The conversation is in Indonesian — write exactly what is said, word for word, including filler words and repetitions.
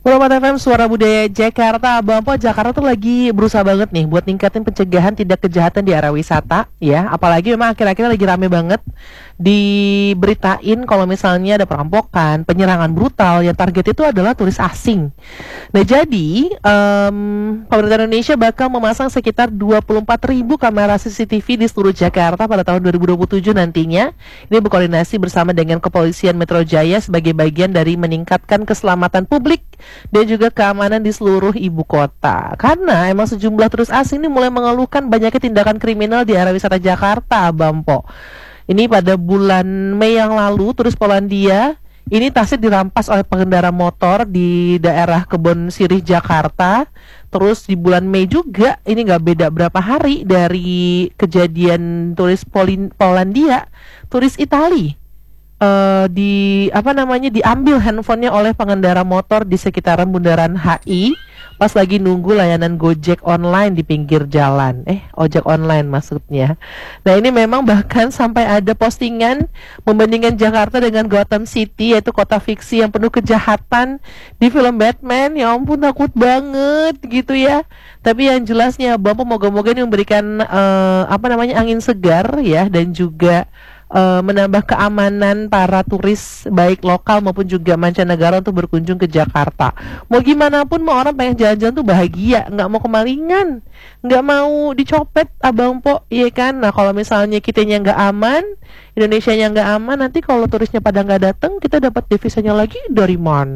Muhammad F M Suara Budaya Jakarta. Bang Po, Jakarta tuh lagi berusaha banget nih buat ningkatin pencegahan tindak kejahatan di area wisata ya. Apalagi memang akhir-akhir lagi rame banget diberitain kalau misalnya ada perampokan, penyerangan brutal yang target itu adalah turis asing. Nah jadi em, pemerintah Indonesia bakal memasang sekitar dua puluh empat ribu kamera C C T V di seluruh Jakarta pada tahun dua ribu dua puluh tujuh nantinya. Ini berkoordinasi bersama dengan Kepolisian Metro Jaya sebagai bagian dari meningkatkan keselamatan publik dan juga keamanan di seluruh ibu kota. Karena emang sejumlah turis asing ini mulai mengeluhkan banyaknya tindakan kriminal di area wisata Jakarta, Bampo. Ini pada bulan Mei yang lalu, turis Polandia ini tasnya dirampas oleh pengendara motor di daerah Kebon Sirih, Jakarta. Terus di bulan Mei juga, ini nggak beda berapa hari dari kejadian turis Polin Polandia, turis Itali eh, di apa namanya diambil handphonenya oleh pengendara motor di sekitaran Bundaran H I pas lagi nunggu layanan Gojek online di pinggir jalan. Eh, ojek online maksudnya. Nah, ini memang bahkan sampai ada postingan membandingkan Jakarta dengan Gotham City, yaitu kota fiksi yang penuh kejahatan di film Batman. Ya ampun, takut banget gitu ya. Tapi yang jelasnya Bapak moga-moga ini memberikan eh, apa namanya angin segar ya, dan juga eh, menambah keamanan para turis baik lokal maupun juga mancanegara untuk berkunjung ke Jakarta. Mau gimana pun mau orang pengen jalan-jalan tuh bahagia, nggak mau kemalingan, nggak mau dicopet, abang po, iya kan? Nah kalau misalnya kitanya nggak aman, Indonesia nya nggak aman, nanti kalau turisnya pada nggak datang, kita dapat devisanya lagi dari mana?